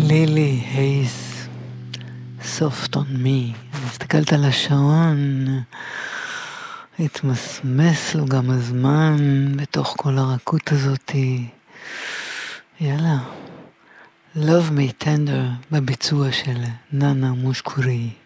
לילי הייס, soft on me. אני מסתכלת על השעון, התמסמס לו גם הזמן בתוך כל הרכות הזאת. יאללה, Love Me Tender בביצוע של נאנה מושקורי.